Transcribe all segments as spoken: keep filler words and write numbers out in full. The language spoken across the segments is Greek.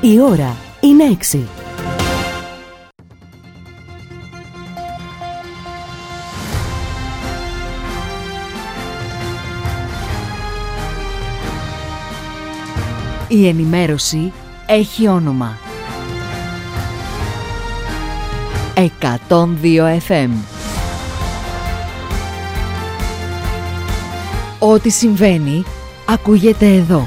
Η ώρα είναι έξι. Η ενημέρωση έχει όνομα. εκατόν δύο εφ εμ. Ό,τι συμβαίνει, ακούγεται εδώ.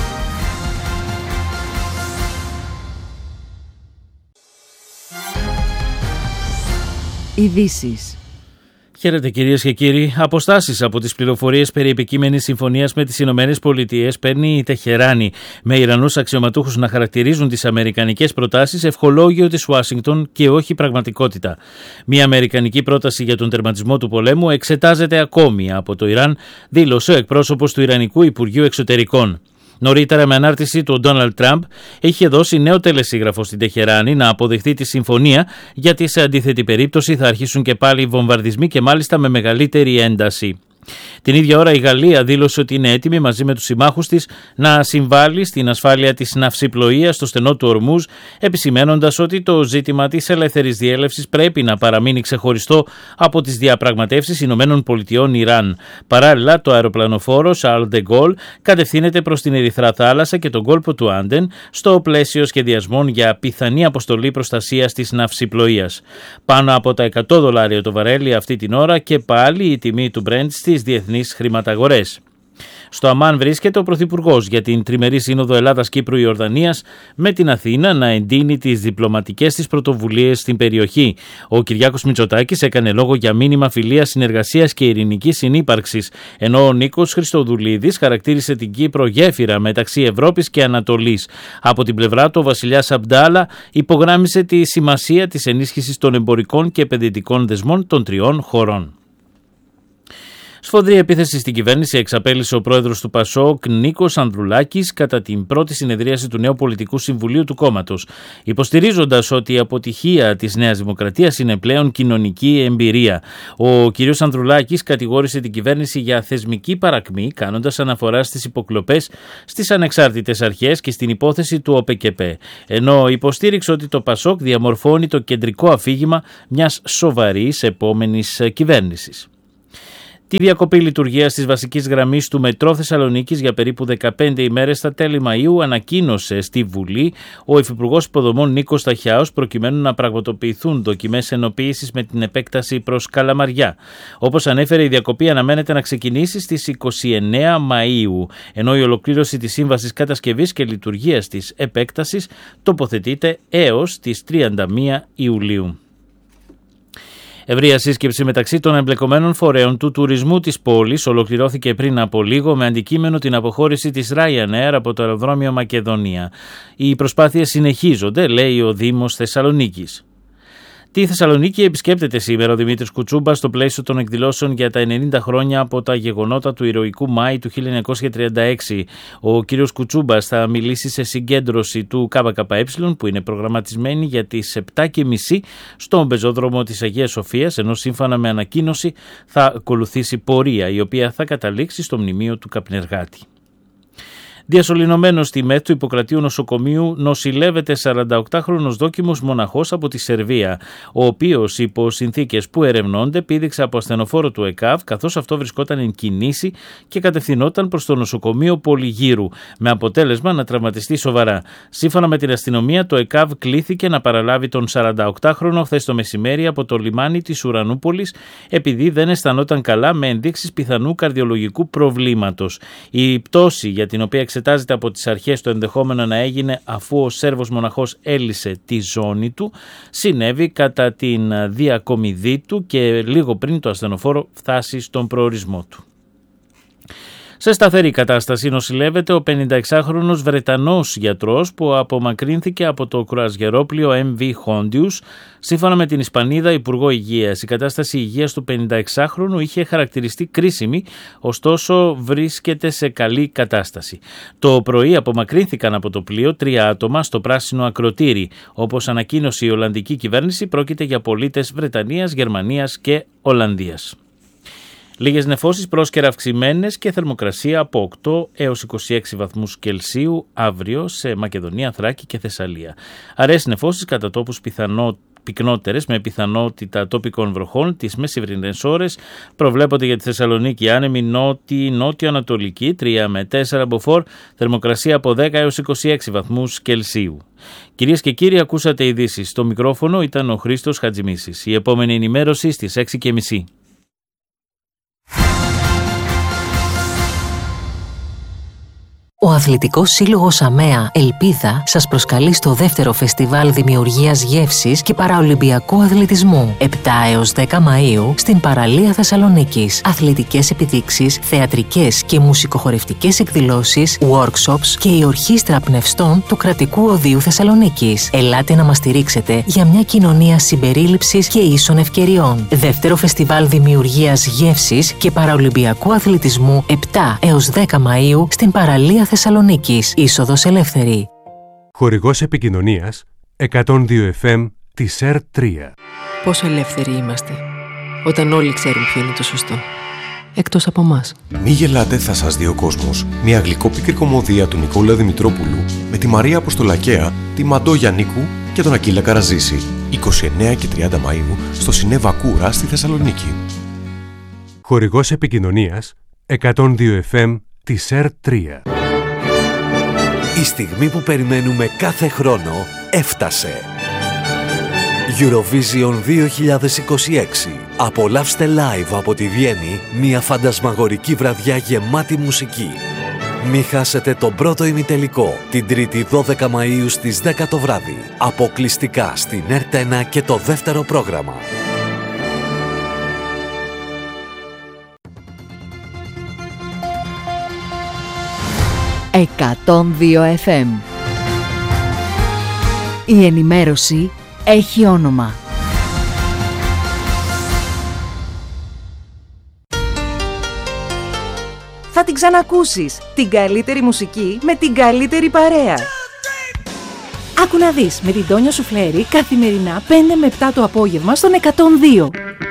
Ειδήσεις. Χαίρετε κυρίες και κύριοι. Αποστάσεις από τις πληροφορίες περί επικείμενης συμφωνίας με τις Ηνωμένες Πολιτείες παίρνει η Τεχεράνη, με Ιρανούς αξιωματούχους να χαρακτηρίζουν τις αμερικανικές προτάσεις ευχολόγιο της Ουάσιγκτον και όχι πραγματικότητα. Μια αμερικανική πρόταση για τον τερματισμό του πολέμου εξετάζεται ακόμη από το Ιράν, δήλωσε ο εκπρόσωπος του Ιρανικού Υπουργείου Εξωτερικών. Νωρίτερα, με ανάρτηση του Ντόναλντ Τραμπ, είχε δώσει νέο τελεσίγραφο στην Τεχεράνη να αποδεχτεί τη συμφωνία, γιατί σε αντίθετη περίπτωση θα αρχίσουν και πάλι οι βομβαρδισμοί και μάλιστα με μεγαλύτερη ένταση. Την ίδια ώρα η Γαλλία δήλωσε ότι είναι έτοιμη μαζί με τους συμμάχους της να συμβάλλει στην ασφάλεια της ναυσιπλοείας στο στενό του Ορμούζ, επισημένοντας ότι το ζήτημα της ελεύθερης διέλευσης πρέπει να παραμείνει ξεχωριστό από τις διαπραγματεύσεις Ηνωμένων Πολιτειών Ιράν. Παράλληλα, το αεροπλανοφόρο Charles de Gaulle κατευθύνεται προς την Ερυθρά Θάλασσα και τον κόλπο του Άντεν στο πλαίσιο σχεδιασμών για πιθανή αποστολή προστασίας της ναυσιπλοείας. Πάνω από τα εκατό δολάρια το βαρέλι αυτή την ώρα και πάλι η τιμή του Brent στις διεθνείς χρηματαγορές. Στο Αμάν βρίσκεται ο Πρωθυπουργός για την τριμερή σύνοδο Ελλάδας-Κύπρου-Ιορδανίας, με την Αθήνα να εντείνει τις διπλωματικές της πρωτοβουλίες στην περιοχή. Ο Κυριάκος Μητσοτάκης έκανε λόγο για μήνυμα φιλίας, συνεργασίας και ειρηνικής συνύπαρξης, ενώ ο Νίκος Χριστοδουλίδης χαρακτήρισε την Κύπρο γέφυρα μεταξύ Ευρώπης και Ανατολής. Από την πλευρά του, ο βασιλιάς Αμπντάλα υπογράμμισε τη σημασία της ενίσχυσης των εμπορικών και επενδυτικών δεσμών των τριών χωρών. Σφοδρή επίθεση στην κυβέρνηση εξαπέλυσε ο πρόεδρος του Πασόκ, Νίκος Ανδρουλάκης, κατά την πρώτη συνεδρίαση του νέου πολιτικού συμβουλίου του κόμματος, υποστηρίζοντας ότι η αποτυχία της Νέας Δημοκρατίας είναι πλέον κοινωνική εμπειρία. Ο κ. Ανδρουλάκης κατηγόρησε την κυβέρνηση για θεσμική παρακμή, κάνοντας αναφορά στις υποκλοπές στις ανεξάρτητες αρχές και στην υπόθεση του ΟΠΕΚΕΠΕ, ενώ υποστήριξε ότι το Πασόκ διαμορφώνει το κεντρικό αφήγημα μιας σοβαρής επόμενης κυβέρνησης. Τη διακοπή λειτουργίας της βασικής γραμμής του Μετρό Θεσσαλονίκης για περίπου δεκαπέντε ημέρες στα τέλη Μαΐου ανακοίνωσε στη Βουλή ο Υφυπουργός Υποδομών Νίκος Ταχιάος, προκειμένου να πραγματοποιηθούν δοκιμές ενοποίησης με την επέκταση προς Καλαμαριά. Όπως ανέφερε, η διακοπή αναμένεται να ξεκινήσει στις είκοσι εννέα Μαΐου, ενώ η ολοκλήρωση της σύμβασης κατασκευής και λειτουργίας της επέκτασης τοποθετείται έως τις τριάντα μία Ιουλίου. Ευρεία σύσκεψη μεταξύ των εμπλεκομένων φορέων του τουρισμού της πόλης ολοκληρώθηκε πριν από λίγο, με αντικείμενο την αποχώρηση της Ryanair από το αεροδρόμιο Μακεδονία. Οι προσπάθειες συνεχίζονται, λέει ο Δήμος Θεσσαλονίκης. Τη Θεσσαλονίκη επισκέπτεται σήμερα ο Δημήτρης Κουτσούμπας στο πλαίσιο των εκδηλώσεων για τα ενενήντα χρόνια από τα γεγονότα του ηρωικού Μάη του χίλια εννιακόσια τριάντα έξι. Ο κ. Κουτσούμπας θα μιλήσει σε συγκέντρωση του ΚΚΕ που είναι προγραμματισμένη για τις επτά και μισή στον πεζόδρομο της Αγίας Σοφίας, ενώ σύμφωνα με ανακοίνωση θα ακολουθήσει πορεία η οποία θα καταλήξει στο μνημείο του Καπνεργάτη. Διασωληνωμένος στη ΜΕΘ του Ιπποκρατείου Νοσοκομείου νοσηλεύεται σαρανταοκτάχρονος δόκιμος μοναχός από τη Σερβία, ο οποίος υπό συνθήκες που ερευνώνται πήδηξε από ασθενοφόρο του ΕΚΑΒ, καθώς αυτό βρισκόταν εν κινήσει και κατευθυνόταν προς το νοσοκομείο Πολυγύρου, με αποτέλεσμα να τραυματιστεί σοβαρά. Σύμφωνα με την αστυνομία, το ΕΚΑΒ κλήθηκε να παραλάβει τον σαρανταοκτάχρονο χθες το μεσημέρι από το λιμάνι της Ουρανούπολης, επειδή δεν αισθανόταν καλά, με ενδείξεις πιθανού καρδιολογικού προβλήματος. Η πτώση, για την οποία εξετάζεται από τις αρχές το ενδεχόμενο να έγινε αφού ο Σέρβος μοναχός έλυσε τη ζώνη του, συνέβη κατά την διακομιδή του και λίγο πριν το ασθενοφόρο φτάσει στον προορισμό του. Σε σταθερή κατάσταση νοσηλεύεται ο πενηνταεξάχρονος Βρετανός γιατρός που απομακρύνθηκε από το κρουαζιερόπλοιο εμ βι Hondius. Σύμφωνα με την Ισπανίδα Υπουργό Υγείας, η κατάσταση υγείας του πενηνταεξάχρονου είχε χαρακτηριστεί κρίσιμη, ωστόσο βρίσκεται σε καλή κατάσταση. Το πρωί απομακρύνθηκαν από το πλοίο τρία άτομα στο πράσινο ακροτήρι. Όπως ανακοίνωσε η Ολλανδική κυβέρνηση, πρόκειται για πολίτες Βρετανίας, Γερμανίας και Ολλανδίας. Λίγες νεφώσεις πρόσκαιρα αυξημένες και θερμοκρασία από οκτώ έως είκοσι έξι βαθμούς Κελσίου αύριο σε Μακεδονία, Θράκη και Θεσσαλία. Αραιές νεφώσεις κατά τόπους πιθανό πυκνότερες με πιθανότητα τοπικών βροχών τις μεσημβρινές ώρες προβλέπονται για τη Θεσσαλονίκη άνεμη νότιο-νότιο-ανατολική τρία με τέσσερα μποφόρ, θερμοκρασία από δέκα έως είκοσι έξι βαθμούς Κελσίου. Κυρίες και κύριοι, ακούσατε ειδήσεις. Στο μικρόφωνο ήταν ο Χρήστος Χατζημίσης. Η επόμενη ενημέρωση στις έξι και μισή. Ο Αθλητικός Σύλλογος ΑΜΕΑ Ελπίδα σας προσκαλεί στο δεύτερο φεστιβάλ δημιουργίας γεύσης και παραολυμπιακού αθλητισμού επτά έως δέκα Μαΐου στην παραλία Θεσσαλονίκης. Αθλητικές επιδείξεις, θεατρικές και μουσικοχορευτικές εκδηλώσεις, workshops και η ορχήστρα πνευστών του Κρατικού Οδείου Θεσσαλονίκης. Ελάτε να μας στηρίξετε για μια κοινωνία συμπερίληψης και ίσων ευκαιριών. Δεύτερο φεστιβάλ δημιουργίας γεύσης και παραολυμπιακού αθλητισμού επτά έως δέκα Μαΐου στην παραλία Θεσσαλονίκης, είσοδος ελεύθερη. Χορηγός επικοινωνίας εκατόν δύο εφ εμ της ερ τρία. Πόσο ελεύθεροι είμαστε όταν όλοι ξέρουν ποιο είναι το σωστό. Εκτός από εμάς. Μη γελάτε, θα σας δει ο κόσμος. Μια γλυκόπικρη κομμωδία του Νικόλα Δημητρόπουλου με τη Μαρία Αποστολακαία, τη Μαντώ Γιαννίκου και τον Ακύλα Καραζήση. είκοσι εννέα και τριάντα Μαΐου στο Σινέβα Κούρα στη Θεσσαλονίκη. Χορηγός επικοινωνίας εκατόν δύο εφ εμ της ερ τρία. Η στιγμή που περιμένουμε κάθε χρόνο έφτασε. Eurovision δύο χιλιάδες είκοσι έξι. Απολαύστε live από τη Βιέννη μια φαντασμαγορική βραδιά γεμάτη μουσική. Μη χάσετε τον πρώτο ημιτελικό την Τρίτη δώδεκα Μαΐου στις δέκα το βράδυ. Αποκλειστικά στην ερ ένα και το δεύτερο πρόγραμμα. εκατόν δύο εφ εμ. Η ενημέρωση έχει όνομα. Θα την ξανακούσεις. Την καλύτερη μουσική με την καλύτερη παρέα. Άκου να δεις με την Τόνια Σουφλέρη καθημερινά πέντε με επτά το απόγευμα στον εκατόν δύο.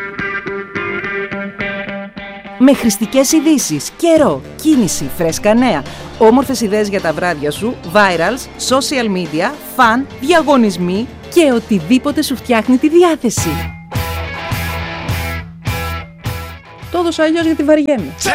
Με χρηστικές ειδήσεις, καιρό, κίνηση, φρέσκα νέα, όμορφες ιδέες για τα βράδια σου, virals, social media, φαν, διαγωνισμοί και οτιδήποτε σου φτιάχνει τη διάθεση. Το έδωσα αλλιώς γιατί βαριέμαι.